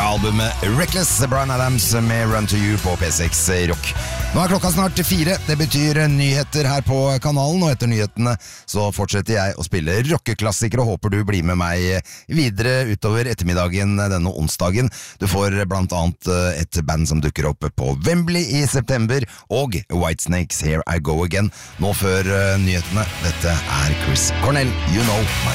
albumet Reckless, Bryan Adams med Run to You på P6 Rock. Nå klokka snart 4, det betyr nyheter her på kanalen, og etter nyhetene så fortsetter jeg å spille rockeklassikere, og håper du blir med meg videre utover ettermiddagen denne onsdagen. Du får blant annet et band som dukker opp på Wembley i september, og Whitesnakes Here I Go Again. Nå før nyhetene, dette er Chris Cornell, You Know My